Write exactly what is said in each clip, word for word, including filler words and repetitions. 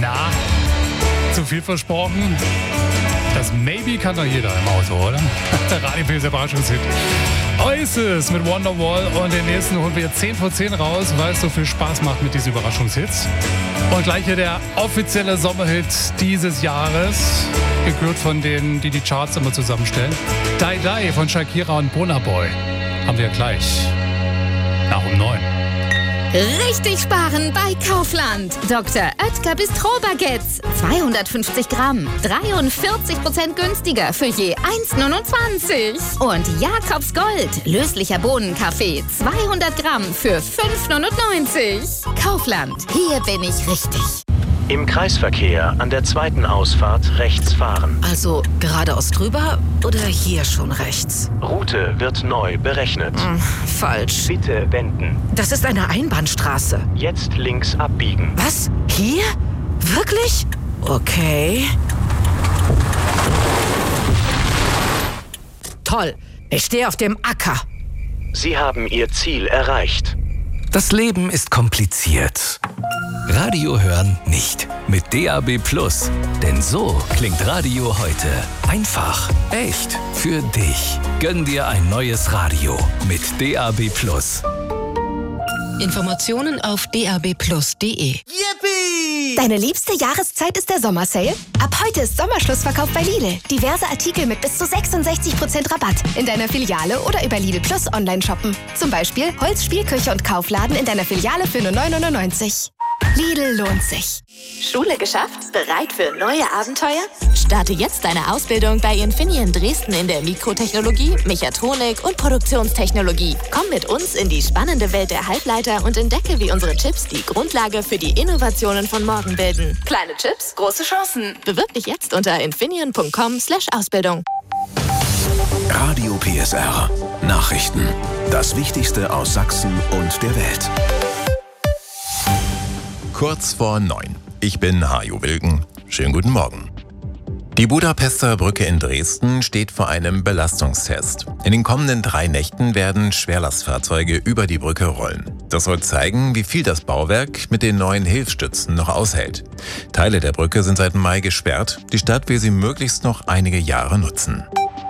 Na, zu viel versprochen? Das Maybe kann doch jeder im Auto, oder? Der Radio P S R Überraschungshit. Oasis mit Wonderwall und den nächsten holen wir zehn vor zehn raus, weil es so viel Spaß macht mit diesen Überraschungshits. Und gleich hier der offizielle Sommerhit dieses Jahres, gekürt von denen, die die Charts immer zusammenstellen. Die Die von Shakira und Burna Boy haben wir gleich nach um neun. Richtig sparen bei Kaufland. Doktor Oetker Bistro-Baguettes. zweihundertfünfzig Gramm. dreiundvierzig Prozent günstiger für je eins Komma neunundzwanzig. Und Jakobs Gold. Löslicher Bohnenkaffee. zweihundert Gramm für fünf Komma neunundneunzig. Kaufland. Hier bin ich richtig. Im Kreisverkehr an der zweiten Ausfahrt rechts fahren. Also geradeaus drüber oder hier schon rechts? Route wird neu berechnet. Hm, falsch. Bitte wenden. Das ist eine Einbahnstraße. Jetzt links abbiegen. Was? Hier? Wirklich? Okay. Toll. Ich stehe auf dem Acker. Sie haben Ihr Ziel erreicht. Das Leben ist kompliziert. Radio hören nicht. Mit D A B Plus. Denn so klingt Radio heute. Einfach, echt, für dich. Gönn dir ein neues Radio mit D A B Plus. Informationen auf d a b plus punkt d e. Yippie! Deine liebste Jahreszeit ist der Sommersale? Ab heute ist Sommerschlussverkauf bei Lidl. Diverse Artikel mit bis zu sechsundsechzig Prozent Rabatt. In deiner Filiale oder über Lidl Plus online shoppen. Zum Beispiel Holz, Spielküche und Kaufladen in deiner Filiale für nur neun neunundneunzig. Lidl lohnt sich. Schule geschafft? Bereit für neue Abenteuer? Starte jetzt deine Ausbildung bei Infineon Dresden in der Mikrotechnologie, Mechatronik und Produktionstechnologie. Komm mit uns in die spannende Welt der Halbleiter und entdecke, wie unsere Chips die Grundlage für die Innovationen von morgen bilden. Kleine Chips, große Chancen. Bewirb dich jetzt unter infineon punkt com slash Ausbildung. Radio P S R. Nachrichten. Das Wichtigste aus Sachsen und der Welt. Kurz vor neun. Ich bin Hajo Wilken. Schönen guten Morgen. Die Budapester Brücke in Dresden steht vor einem Belastungstest. In den kommenden drei Nächten werden Schwerlastfahrzeuge über die Brücke rollen. Das soll zeigen, wie viel das Bauwerk mit den neuen Hilfsstützen noch aushält. Teile der Brücke sind seit Mai gesperrt. Die Stadt will sie möglichst noch einige Jahre nutzen.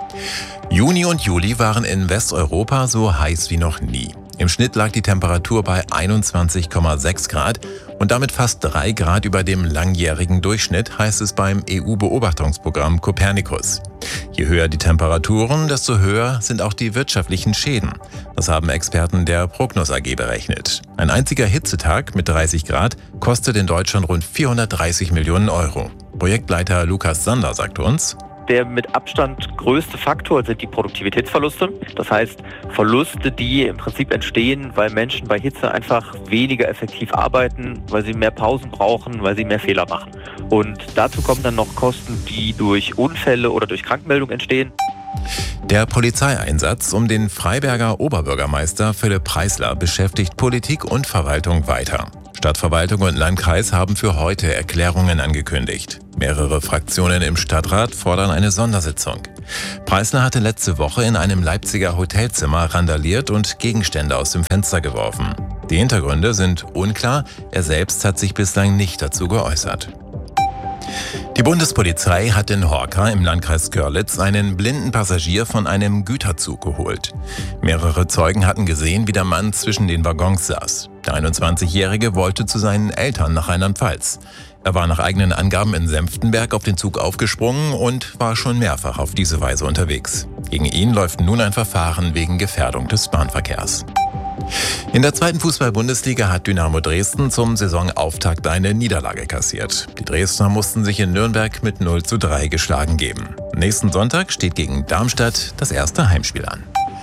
Juni und Juli waren in Westeuropa so heiß wie noch nie. Im Schnitt lag die Temperatur bei einundzwanzig Komma sechs Grad und damit fast drei Grad über dem langjährigen Durchschnitt, heißt es beim E U-Beobachtungsprogramm Copernicus. Je höher die Temperaturen, desto höher sind auch die wirtschaftlichen Schäden. Das haben Experten der Prognos A G berechnet. Ein einziger Hitzetag mit dreißig Grad kostet in Deutschland rund vierhundertdreißig Millionen Euro. Projektleiter Lukas Sander sagt uns: Der mit Abstand größte Faktor sind die Produktivitätsverluste. Das heißt, Verluste, die im Prinzip entstehen, weil Menschen bei Hitze einfach weniger effektiv arbeiten, weil sie mehr Pausen brauchen, weil sie mehr Fehler machen. Und dazu kommen dann noch Kosten, die durch Unfälle oder durch Krankmeldung entstehen. Der Polizeieinsatz um den Freiberger Oberbürgermeister Philipp Preisler beschäftigt Politik und Verwaltung weiter. Stadtverwaltung und Landkreis haben für heute Erklärungen angekündigt. Mehrere Fraktionen im Stadtrat fordern eine Sondersitzung. Preisler hatte letzte Woche in einem Leipziger Hotelzimmer randaliert und Gegenstände aus dem Fenster geworfen. Die Hintergründe sind unklar, er selbst hat sich bislang nicht dazu geäußert. Die Bundespolizei hat in Horka im Landkreis Görlitz einen blinden Passagier von einem Güterzug geholt. Mehrere Zeugen hatten gesehen, wie der Mann zwischen den Waggons saß. Der einundzwanzigjährige wollte zu seinen Eltern nach Rheinland-Pfalz. Er war nach eigenen Angaben in Senftenberg auf den Zug aufgesprungen und war schon mehrfach auf diese Weise unterwegs. Gegen ihn läuft nun ein Verfahren wegen Gefährdung des Bahnverkehrs. In der zweiten Fußball-Bundesliga hat Dynamo Dresden zum Saisonauftakt eine Niederlage kassiert. Die Dresdner mussten sich in Nürnberg mit null zu drei geschlagen geben. Nächsten Sonntag steht gegen Darmstadt das erste Heimspiel an.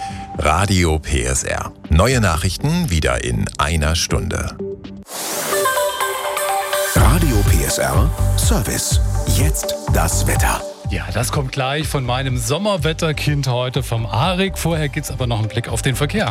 Radio P S R. Neue Nachrichten wieder in einer Stunde. Radio P S R Service. Jetzt das Wetter. Ja, das kommt gleich von meinem Sommerwetterkind heute vom Arik. Vorher gibt's aber noch einen Blick auf den Verkehr.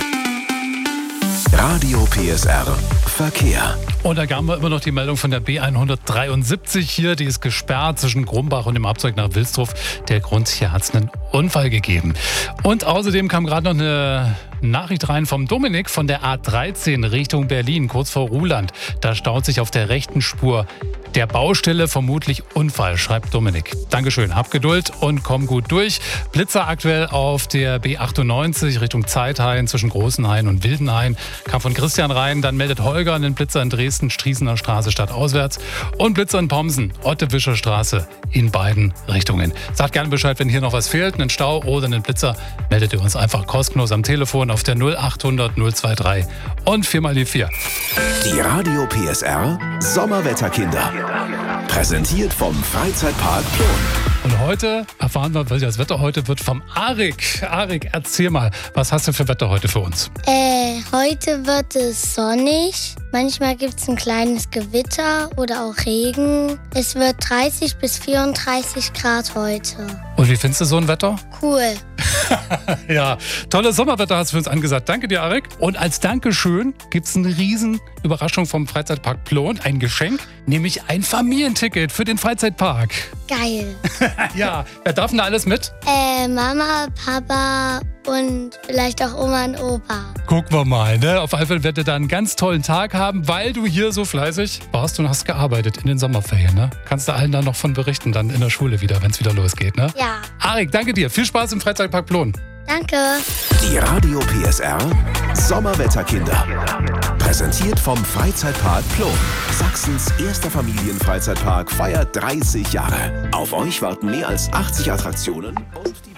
Radio P S R Verkehr. Und da haben wir immer noch die Meldung von der B hundertdreiundsiebzig hier. Die ist gesperrt zwischen Grumbach und dem Abzweig nach Wilsdruf. Der Grund, hier hat es einen Unfall gegeben. Und außerdem kam gerade noch eine Nachricht rein vom Dominik von der A dreizehn Richtung Berlin, kurz vor Ruhland. Da staut sich auf der rechten Spur der Baustelle vermutlich Unfall, schreibt Dominik. Dankeschön, hab Geduld und komm gut durch. Blitzer aktuell auf der B achtundneunzig Richtung Zeithain zwischen Großenhain und Wildenhain. Kam von Christian rein, dann meldet Holger einen Blitzer in Dresden, Striesener Straße stadtauswärts und Blitzer in Pomsen, Ottewischer Straße in beiden Richtungen. Sagt gerne Bescheid, wenn hier noch was fehlt, einen Stau oder einen Blitzer, meldet ihr uns einfach kostenlos am Telefon auf der null achthundert null zweiundzwanzig und vier mal die vier. Die Radio P S R Sommerwetterkinder. Präsentiert vom Freizeitpark Plon. Und heute erfahren wir, das Wetter heute wird vom Arik. Arik, erzähl mal, was hast du für Wetter heute für uns? Äh, heute wird es sonnig. Manchmal gibt es ein kleines Gewitter oder auch Regen. Es wird dreißig bis vierunddreißig Grad heute. Und wie findest du so ein Wetter? Cool. Ja, tolles Sommerwetter hast du für uns angesagt. Danke dir, Arik. Und als Dankeschön gibt es eine riesen Überraschung vom Freizeitpark Plon. Ein Geschenk, nämlich ein Familienticket für den Freizeitpark. Geil. Ja, wer darf denn da alles mit? Äh, Mama, Papa und vielleicht auch Oma und Opa. Gucken wir mal, ne? Auf jeden Fall werdet ihr da einen ganz tollen Tag haben, weil du hier so fleißig warst und hast gearbeitet in den Sommerferien, ne? Kannst du allen dann noch von berichten, dann in der Schule wieder, wenn es wieder losgeht, ne? Ja. Arik, danke dir. Viel Spaß im Freizeitpark Plon. Danke. Die Radio P S R Sommerwetterkinder. Präsentiert vom Freizeitpark Plon. Sachsens erster Familienfreizeitpark feiert dreißig Jahre. Auf euch warten mehr als achtzig Attraktionen und die